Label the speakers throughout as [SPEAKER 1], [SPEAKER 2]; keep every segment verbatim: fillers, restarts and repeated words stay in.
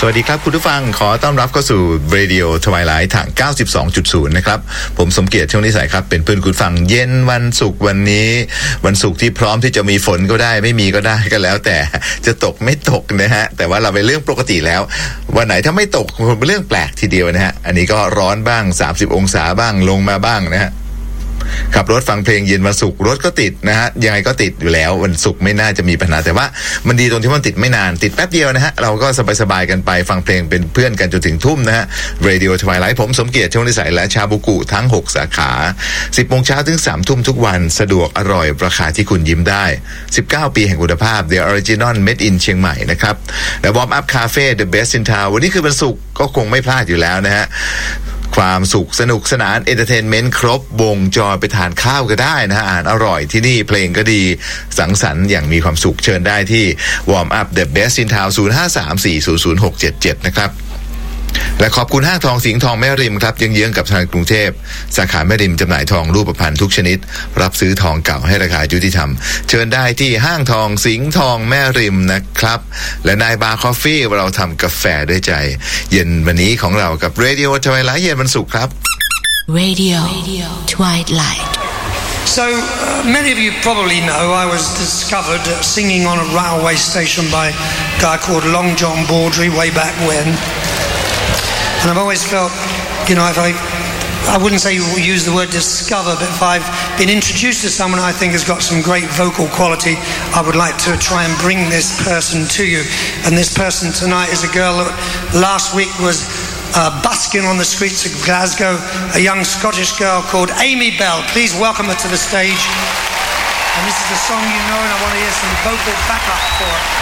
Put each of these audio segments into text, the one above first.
[SPEAKER 1] สวัสดีครับคุณผู้ฟังขอต้อนรับเข้าสู่ Radio Twilight ทาง เก้าสิบสองจุดศูนย์ นะครับผมสมเกียรติช่วงนิสัยครับเป็นเพื่อนคุณฟังเย็นวันศุกร์วันนี้วันศุกร์ที่พร้อมที่จะมีฝนก็ได้ไม่มีก็ได้ก็แล้วแต่จะตกไม่ตกนะฮะแต่ว่าเราเป็นเรื่องปกติแล้ววันไหนถ้าไม่ตกเป็นเรื่องแปลกทีเดียวนะฮะอันนี้ก็ร้อนบ้างสามสิบองศาบ้างลงมาบ้างนะฮะขับรถฟังเพลงเย็นวันศุกร์รถก็ติดนะฮะยังไงก็ติดอยู่แล้ววันศุกร์ไม่น่าจะมีปัญหาแต่ว่ามันดีตรงที่มันติดไม่นานติดแป๊บเดียวนะฮะเราก็สบายๆกันไปฟังเพลงเป็นเพื่อนกันจนถึงทุ่มนะฮะ Radio Twilight ผมสมเกียรติช่วงนิสัยและชาบูกุทั้งหกสาขา สิบโมงเช้าถึงสามทุ่มทุกวันสะดวกอร่อยราคาที่คุณยิ้มได้สิบเก้าปีแห่งคุณภาพ The Original Made in เชียงใหม่นะครับและ Warm Up Cafe The Best in Town วันนี้คือวันศุกร์ก็คงไม่พลาดอยู่แล้วนะฮะความสุขสนุกสนานเอนเตอร์เทนเมนต์ครบวงจรไปทานข้าวก็ได้นะฮะอาหารอร่อยที่นี่เพลงก็ดีสังสรรค์อย่างมีความสุขเชิญได้ที่ Warm Up The Best in Town ศูนย์ ห้า สาม สี่ ศูนย์ ศูนย์ หก เจ็ด เจ็ดนะครับและขอบคุณห้างทองสิงห์ทองแม่ริมครับเยื้องๆกับธนาคารกรุงเทพสาขาแม่ริมจำหน่ายทองรูปพรรณทุกชนิดรับซื้อทองเก่าให้ราคายุติธรรมเชิญได้ที่ห้างทองสิงห์ทองแม่ริมนะครับและนายบาร์คอฟฟี่เราทำกาแฟด้วยใจเย็นวันนี้ของเรากับ Radio Twilight เย็นวันศุกร์ครับ
[SPEAKER 2] Radio Twilight
[SPEAKER 3] So, uh, many of you probably know I was discovered uh, singing on a railway station by a guy called Long John Baldry way back when. And I've always felt, you know, if I, I wouldn't say use the word discover, but if I've been introduced to someone I think has got some great vocal quality, I would like to try and bring this person to you. And this person tonight is a girl that last week was Uh, busking on the streets of Glasgow, a young Scottish girl called Amy Bell. Please welcome her to the stage. And this is the song you know, and I want to hear some vocal backup for it.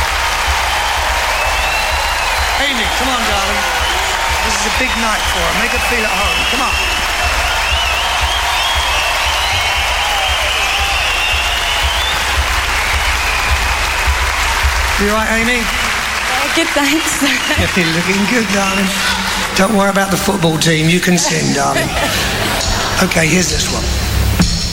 [SPEAKER 3] Amy, come on, darling. This is a big night for her. Make her feel at home. Come on. You all right, Amy?
[SPEAKER 4] Yeah, good, thanks.
[SPEAKER 3] You're looking good, darling. Don't worry about the football team. You can sing, darling. Okay, here's this one.